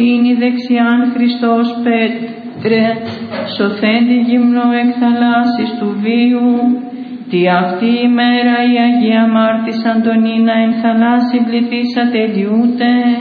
Είναι η δεξιάν Χριστός Πέτρε, σωθέντη γυμνό εκ θαλάσσης του βίου. Τι αυτή η μέρα η Αγία Μάρτης Αντωνίνα εν θαλάσσι πληθήσατε λιούτε.